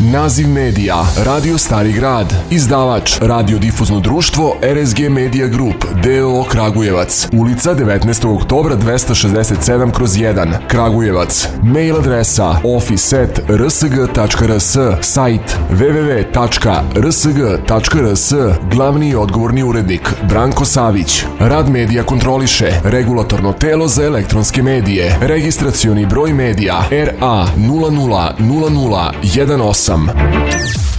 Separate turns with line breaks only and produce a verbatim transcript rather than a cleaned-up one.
Naziv medija Radio Stari grad. Izdavač Radiodifuzno društvo R S G Media Group D O O Kragujevac. Ulica devetnaestog oktobra dvesta šezdeset sedam kroz jedan, Kragujevac. Mail adresa office at r s g tačka r s. Sajt w w w tačka r s g tačka r s. Glavni i odgovorni urednik Branko Savić. Rad medija kontroliše Regulatorno telo za elektronske medije. Registracioni broj medija R A nula nula nula nula jedan osam.